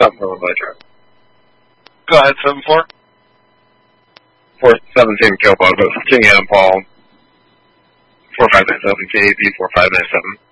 Stop for my drive. Go ahead, 7-4. 417 Kill Bravo, King Adam Paul, 4597, KAB 4597.